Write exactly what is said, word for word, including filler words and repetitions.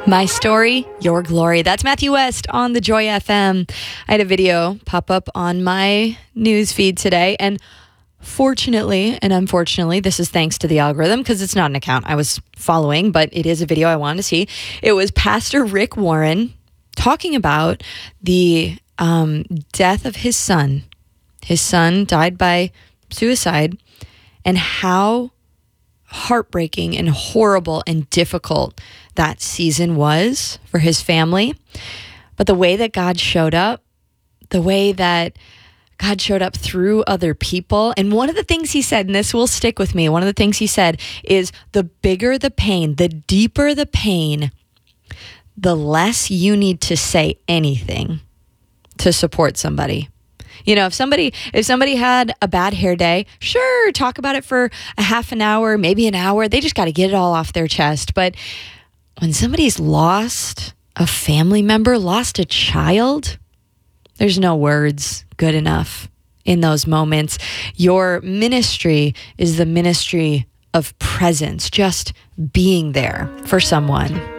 My story, your glory. That's Matthew West on the Joy F M. I had a video pop up on my news feed today, and fortunately and unfortunately, this is thanks to the algorithm because it's not an account I was following, but it is a video I wanted to see. It was Pastor Rick Warren talking about the um, death of his son. His son died by suicide, and how heartbreaking and horrible and difficult that season was for his family. But the way that God showed up, the way that God showed up through other people. And one of the things he said, and this will stick with me, one of the things he said is the bigger the pain, the deeper the pain, the less you need to say anything to support somebody. You know, if somebody if somebody had a bad hair day, sure, talk about it for a half an hour, maybe an hour. They just got to get it all off their chest. But when somebody's lost a family member, lost a child, there's no words good enough in those moments. Your ministry is the ministry of presence, just being there for someone.